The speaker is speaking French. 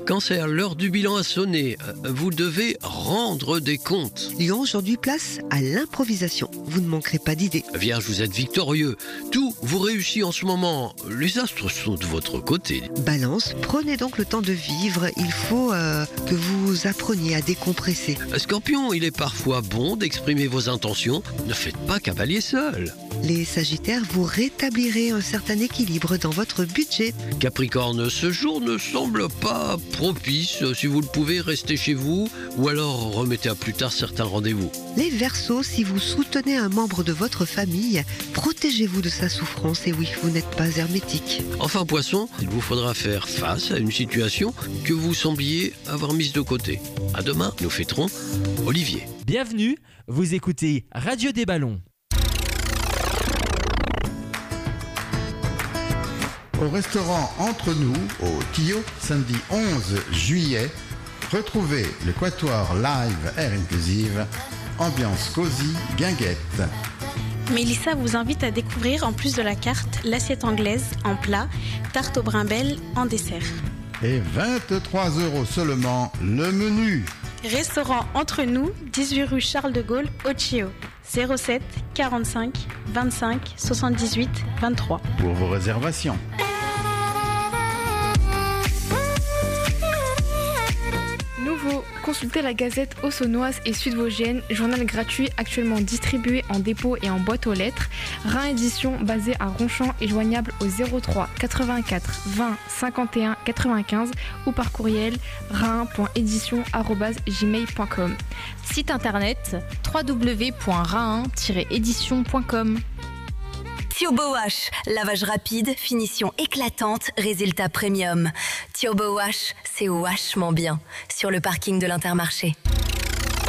Cancer, l'heure du bilan a sonné. Vous devez rendre des comptes. Lion, aujourd'hui, place à l'improvisation. Vous ne manquerez pas d'idées. Vierge, vous êtes victorieux. Tout vous réussit en ce moment. Les astres sont de votre côté. Balance, prenez donc le temps de vivre. Il faut que vous appreniez à décompresser. Scorpion, il est parfois bon d'exprimer vos intentions. Ne faites pas cavalier seul. Les Sagittaires, vous rétablirez un certain équilibre dans votre budget. Capricorne, ce jour ne semble pas propice. Si vous le pouvez, restez chez vous ou alors remettez à plus tard certains rendez-vous. Les Verseaux, si vous soutenez un membre de votre famille, protégez-vous de sa souffrance. Et oui, vous n'êtes pas hermétique. Enfin, Poisson, il vous faudra faire face à une situation que vous sembliez avoir mise de côté. À demain, nous fêterons Olivier. Bienvenue, vous écoutez Radio des Ballons. Au restaurant Entre nous, au Tio, samedi 11 juillet, retrouvez le Quatuor Live Air Inclusive, ambiance cosy, guinguette. Mélissa vous invite à découvrir, en plus de la carte, l'assiette anglaise en plat, tarte au brimel en dessert. Et 23 € seulement le menu. Restaurant Entre nous, 18 rue Charles de Gaulle, au Chio. 07 45 25 78 23. Pour vos réservations. Nouveau, consultez la Gazette Auxonnoise et Sud-Vosgienne, journal gratuit actuellement distribué en dépôt et en boîte aux lettres. Rhin Édition, basé à Ronchamp, est joignable au 03 84 20 51 95 ou par courriel rhin.édition@gmail.com. Site internet www.rhin-édition.com. Turbo Wash, lavage rapide, finition éclatante, résultat premium. Turbo Wash, c'est vachement bien. Sur le parking de l'Intermarché.